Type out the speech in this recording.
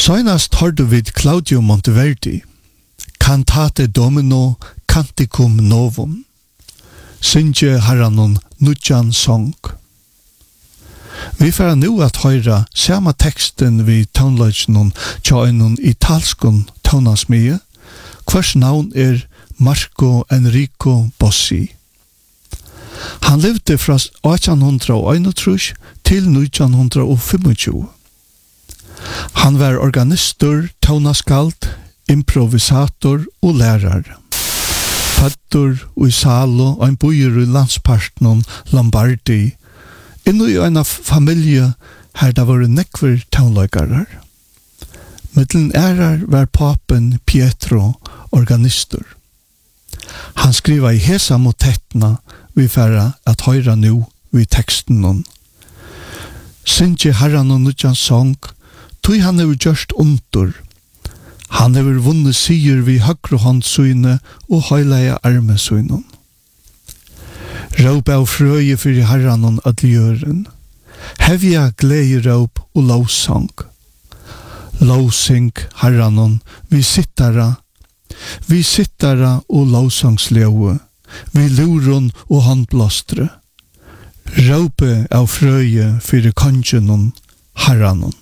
Senast hørte vi Claudio Monteverdi, Cantate Domino Canticum Novum, Synge Herranon Nudjan Song. Vi får nu at høyra samme teksten vi tonløgnen tja en italskon tonasmie, hvers navn Marco Enrico Bossi. Han levde fra 1831 til 1925. Han var organistor, tonaskald, improvisator og lærer. Fødder i Salo og en bøyer i landsparten Lombardi, innu i en familie her det var nekver tonløygere. Mittelen var papen Pietro organistor. Han skriva i hesa motettna vi færa at høyra nu vi teksten nun. Synge Herran og Nudjan Song, tui han hefur gjørst undur. Han hefur vunnet sigur vi høgru håndsyne og høyleia armesynun. Råp av frøye fyrir Herran og adljøren. Hevja glei råp og lovsang. Lovsing Herran og vi sittara og lovsangsløve, vi luron og håndblåstre. Råpe av frøye fyrir kongenon Herranon.